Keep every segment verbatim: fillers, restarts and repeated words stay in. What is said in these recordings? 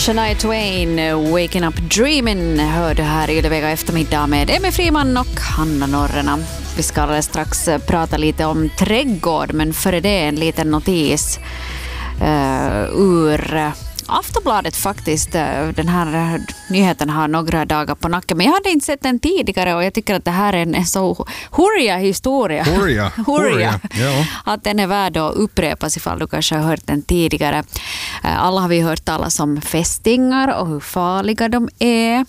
Shania Twain, Waking Up Dreamin', hör du här i Ylevega eftermiddag med Emmy Friman och Hanna Norrena. Vi ska alldeles strax prata lite om trädgård, men före det en liten notis uh, ur Aftonbladet faktiskt. Den här nyheten har några dagar på nacken, men jag hade inte sett den tidigare och jag tycker att det här är en så hurja historia. Hurja, hurja. Ja. Att den är värd att upprepas ifall du kanske har hört den tidigare. Alla har vi hört talas om fästingar och hur farliga de är.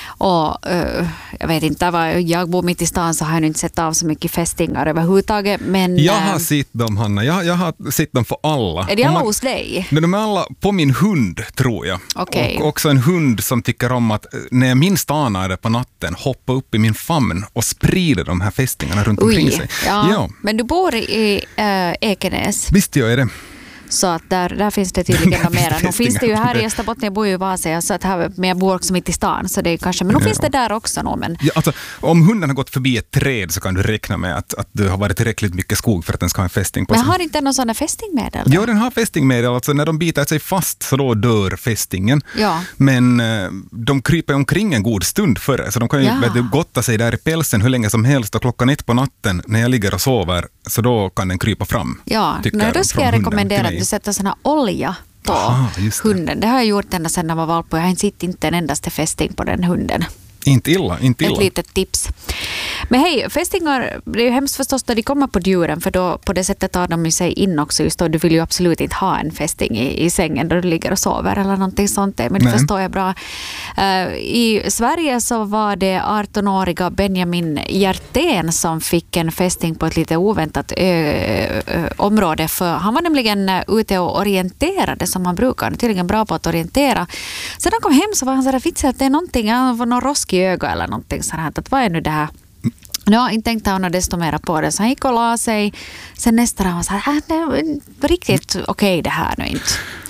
Och uh, jag vet inte, var jag bor mitt i stan så har jag inte sett av så mycket fästingar överhuvudtaget. Men, jag har sett dem, Hanna. Jag, jag har sett dem för alla. Är det alla hos dig? De är alla på min hund, tror jag. Okay. Och också en hund som tycker om att när jag minst anar det på natten hoppa upp i min famn och sprida de här fästingarna runt omkring Oj, sig. Ja. Ja. Men du bor i uh, Ekenäs. Visst gör jag det. Så att där, där finns det tydligen något mera. Nu finns det ju här i Österbotten, jag bor ju i Vasa, så att här, men jag bor också mitt i stan, så det är kanske, men nu ja. finns det där också nog. Men... Ja, alltså, om hunden har gått förbi ett träd så kan du räkna med att, att du har varit tillräckligt mycket skog för att den ska ha en fästing på sig. Men har inte någon sån fästingmedel? Ja, den har fästingmedel. Alltså, när de biter sig fast så då dör fästingen. Ja. Men eh, de kryper omkring en god stund före, så de kan ju ja. vet, gotta sig där i pälsen hur länge som helst, och klockan ett på natten när jag ligger och sover, så då kan den krypa fram. Ja, nej, då ska jag rekommendera att du sätter såna olja på Aha, det. hunden. Det har jag gjort ända sedan jag var valp och jag har inte sett inte en endaste fästing på den hunden. Inte illa, inte illa. Ett litet tips. Men hej, fästingar, det är ju hemskt förstås när de kommer på djuren, för då på det sättet tar de ju sig in också. Just då, du vill ju absolut inte ha en fästing i, i sängen då du ligger och sover eller någonting sånt. Men det förstår jag bra. Uh, I Sverige så var det arton-åriga Benjamin Hjertén som fick en fästing på ett lite oväntat ö, ö, område. För han var nämligen ute och orienterade som han brukar. Han är tydligen bra på att orientera. Sen han kom hem så var han så där fitsig att det är någonting, han var någon rosk i öga eller någonting så här. Att vad är nu det här? Ja, inte tänkte han desto mer på det. Så han gick och la sig. Sen nästa dag var så här, det är riktigt okej okay, det här nu inte.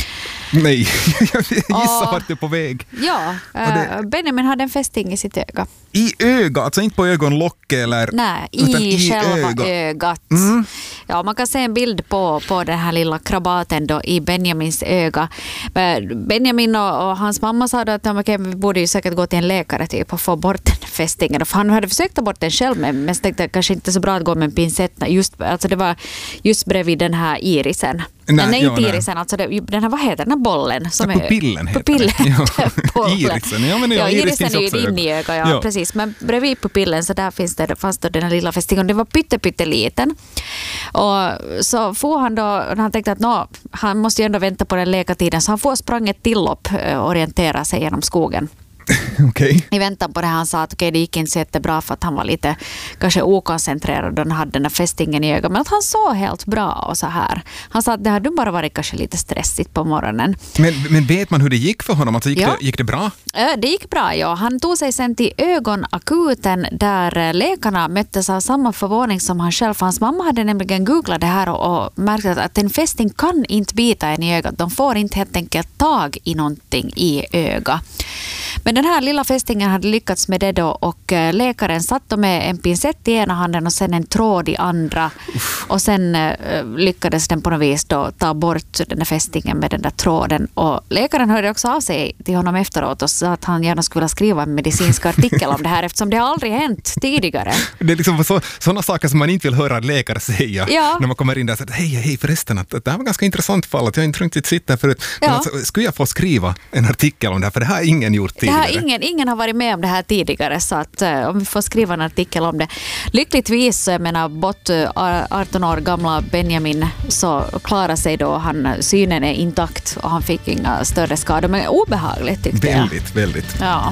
Nej, jag gissar vart du är på väg. Ja, det... Benjamin hade en fästing i sitt öga. I ögat, alltså inte på ögonlocket eller... Nej, i, i själva öga. ögat. Mm. Ja, man kan se en bild på, på den här lilla krabaten då i Benjamins öga. Benjamin och, och hans mamma sa då att okay, vi borde ju säkert gå till en läkare typ och få bort den fästingen. För han hade försökt ta bort den själv, men jag tänkte att det kanske inte så bra att gå med en pincett. Just, alltså det var just bredvid den här irisen. Nej, nej inte irisen, nej. Alltså det, den här, vad heter den här bollen? Som ja, pupillen heter pupillen ja. Irisen, ja men ja, ja, iris irisen är ju din i öga, ja, ja precis. Men bredvid pupillen så där finns det fast då den här lilla fästingen. Det var pytte, pytte liten. Och så får han då, han tänkte att no, han måste ju ändå vänta på den läkartiden, så han får sprang ett tilllopp och orientera sig genom skogen. Okay. I väntan på det han sa att okay, det gick inte så jättebra för att han var lite kanske okoncentrerad och han hade den där fästingen i ögat, men att han såg helt bra och så här. Han sa att det hade bara varit kanske lite stressigt på morgonen. Men, men vet man hur det gick för honom? Alltså gick, ja. det, gick det bra? Det gick bra, ja. Han tog sig sen till ögonakuten där läkarna möttes av samma förvåning som han själv. Hans mamma hade nämligen googlat det här och, och märkt att en fästing kan inte bita en i ögat. De får inte helt enkelt tag i någonting i ögat. Men den här lilla fästingen hade lyckats med det då, och läkaren satt med en pincett i ena handen och sen en tråd i andra. Uff. Och sen uh, lyckades den på något vis då ta bort den där fästingen med den där tråden. Och läkaren hörde också av sig till honom efteråt och sa att han gärna skulle skriva en medicinsk artikel om det här, eftersom det har aldrig hänt tidigare. Det är liksom så, sådana saker som man inte vill höra läkare säga ja. när man kommer in där och säger hej, hej förresten, att det här var ganska intressant fall, att jag har inte riktigt sitt där förut. Men ja. alltså, skulle jag få skriva en artikel om det här, för det här har ingen gjort tidigare. Det här, ingen, ingen har varit med om det här tidigare, så att uh, om vi får skriva en artikel om det. Lyckligtvis, jag menar, bort uh, arton år gamla Benjamin så klarar sig då, han, synen är intakt och han fick inga större skador, men obehagligt tyckte jag. Väldigt, väldigt. Ja.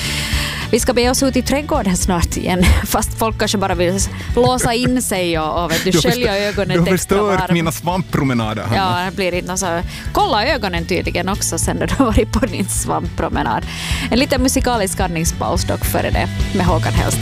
Vi ska be oss ut i trädgården snart igen, fast folk kanske bara vill låsa in sig och, och vet du, skölja ögonen. Du har förstört mina svamppromenader, Hanna. Ja, det blir inte så. Kolla ögonen tydligen också sen när du har varit på din svamppromenad. En liten musikalisk andningspaus dock före det med Håkan Hellström.